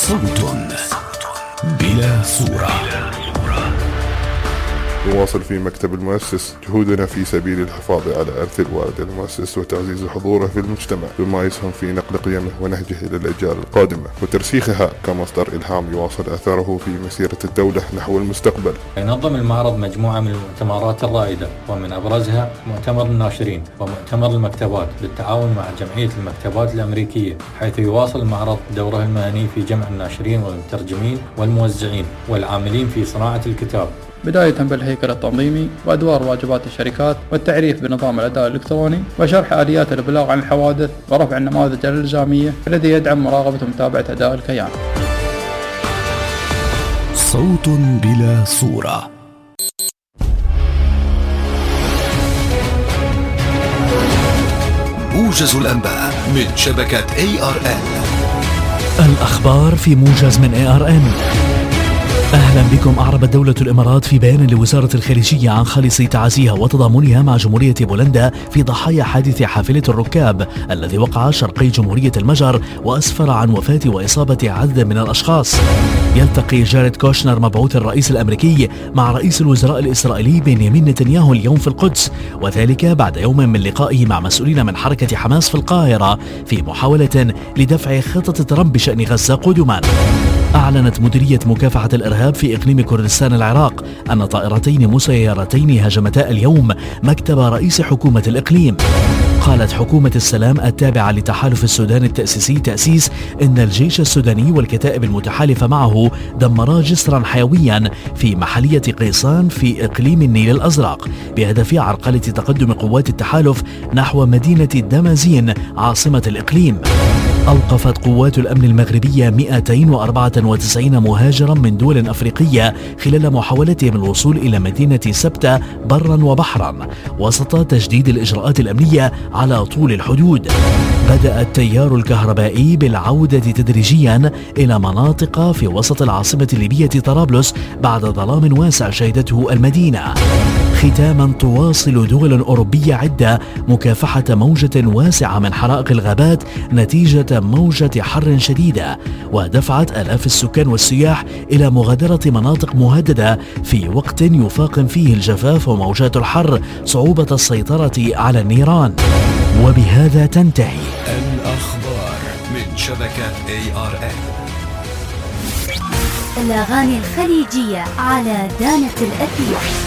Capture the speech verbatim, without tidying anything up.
صوت بلا صورة. نواصل في مكتب المؤسس جهودنا في سبيل الحفاظ على إرث الوالد المؤسس وتعزيز حضوره في المجتمع بما يسهم في نقل قيمه ونهجه إلى الأجيال القادمة وترسيخها كمصدر إلهام يواصل أثره في مسيرة الدولة نحو المستقبل. ينظم المعرض مجموعة من المؤتمرات الرائدة ومن أبرزها مؤتمر الناشرين ومؤتمر المكتبات بالتعاون مع جمعية المكتبات الأمريكية، حيث يواصل المعرض دوره المهني في جمع الناشرين والمترجمين والموزعين والعاملين في صناعة الكتاب، بداية بالهيكل التنظيمي وأدوار واجبات الشركات والتعريف بنظام الأداء الإلكتروني وشرح آليات الإبلاغ عن الحوادث ورفع النماذج الإلزامية الذي يدعم مراقبة ومتابعة أداء الكيان. صوت بلا صورة. موجز الأنباء من شبكة إيه آر إن. الأخبار في موجز من إيه آر إن. أهلا بكم. أعربت دولة الإمارات في بيان لوزارة الخارجية عن خالص تعازيها وتضامنها مع جمهورية بولندا في ضحايا حادث حافلة الركاب الذي وقع شرقي جمهورية المجر وأسفر عن وفاة وإصابة عدد من الأشخاص. يلتقي جاريد كوشنر مبعوث الرئيس الأمريكي مع رئيس الوزراء الإسرائيلي بنيامين نتنياهو اليوم في القدس، وذلك بعد يوم من لقائه مع مسؤولين من حركة حماس في القاهرة في محاولة لدفع خطط ترامب بشأن غزة قدما. أعلنت مديرية مكافحة الإرهاب في إقليم كردستان العراق أن طائرتين مسيرتين هاجمتا اليوم مكتب رئيس حكومة الإقليم. قالت حكومة السلام التابعة لتحالف السودان التأسيسي تأسيس إن الجيش السوداني والكتائب المتحالفة معه دمرا جسرا حيويا في محلية قيصان في إقليم النيل الأزرق بهدف عرقلة تقدم قوات التحالف نحو مدينة دمازين عاصمة الإقليم. أوقفت قوات الأمن المغربية مئتين وأربعة وتسعين مهاجرا من دول أفريقية خلال محاولتهم الوصول إلى مدينة سبتة برا وبحرا وسط تجديد الإجراءات الأمنية على طول الحدود. بدأ التيار الكهربائي بالعودة تدريجيا إلى مناطق في وسط العاصمة الليبية طرابلس بعد ظلام واسع شهدته المدينة. ختاما، تواصل دول أوروبية عدة مكافحة موجة واسعة من حرائق الغابات نتيجة موجة حر شديدة، ودفعت آلاف السكان والسياح إلى مغادرة مناطق مهددة في وقت يفاقم فيه الجفاف وموجات الحر صعوبة السيطرة على النيران. وبهذا تنتهي الأخبار من شبكة إيه آر إن. الأغاني الخليجية على دانة الأثير.